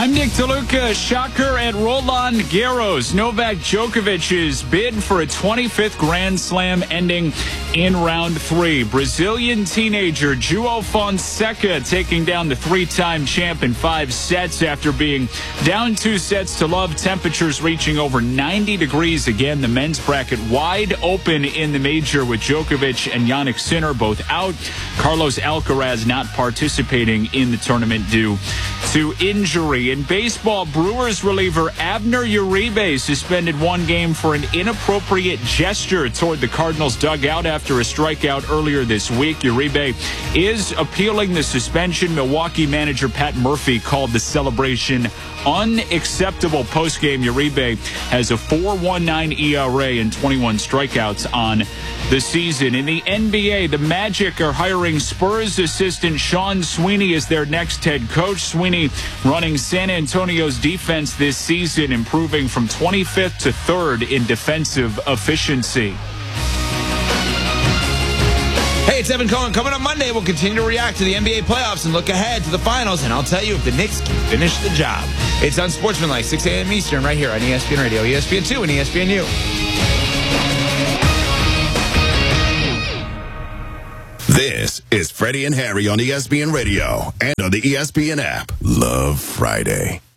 I'm Nick DeLuca. Shocker at Roland Garros. Novak Djokovic's bid for a 25th Grand Slam ending in round 3. Brazilian teenager João Fonseca taking down the 3-time champ in 5 sets after being down 2 sets to love. Temperatures reaching over 90 degrees again. The men's bracket wide open in the major with Djokovic and Jannik Sinner both out. Carlos Alcaraz not participating in the tournament due to injury. In baseball, Brewers reliever Abner Uribe suspended 1 game for an inappropriate gesture toward the Cardinals dugout after a strikeout earlier this week. Uribe is appealing the suspension. Milwaukee manager Pat Murphy called the celebration unacceptable. Postgame, Uribe has a 4.19 ERA and 21 strikeouts on the season. In the NBA, the Magic are hiring Spurs assistant Sean Sweeney as their next head coach. Sweeney running San Antonio's defense this season, improving from 25th to 3rd in defensive efficiency. Hey, it's Evan Cohen. Coming up Monday, we'll continue to react to the NBA playoffs and look ahead to the finals, and I'll tell you if the Knicks can finish the job. It's Unsportsmanlike, 6 a.m. Eastern, right here on ESPN Radio, ESPN2, and ESPNU. This is Freddie and Harry on ESPN Radio and on the ESPN app. Love Friday.